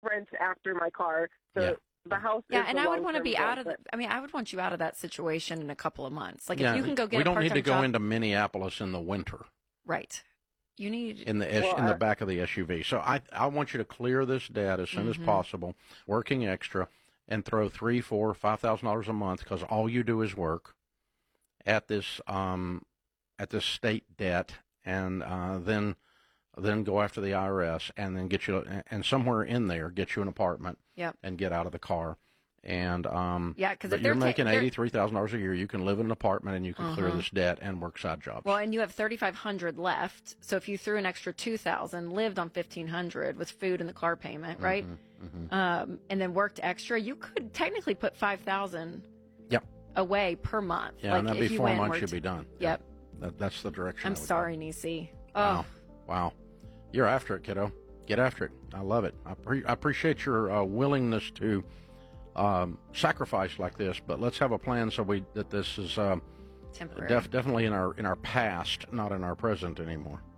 rent after my car. So the house. Yeah, is and the I would want to long-term be goal, out of. but- I would want you out of that situation in a couple of months. Like Yeah, if you can go get. we a don't need to part-time go job, into Minneapolis in the winter. Right. You need In the back of the SUV. So I want you to clear this debt as soon as possible, working extra, and throw $3,000, $4,000, $5,000 a month, because all you do is work at this state debt, and then go after the IRS, and then get you, and somewhere in there get you an apartment, and get out of the car. And because if you're making $83,000 a year, you can live in an apartment and you can clear this debt and work side jobs. Well, and you have $3,500 left. So if you threw an extra $2,000, lived on $1,500 with food and the car payment, right? And then worked extra, you could technically put $5,000 away per month. Yeah, and that'd be 4 months you'd be done. Yep. That's the direction. I'm sorry, Nisi. Oh. Wow. You're after it, kiddo. Get after it. I love it. I appreciate your willingness to sacrifice like this, but let's have a plan that this is temporary. Definitely in our past, not in our present anymore.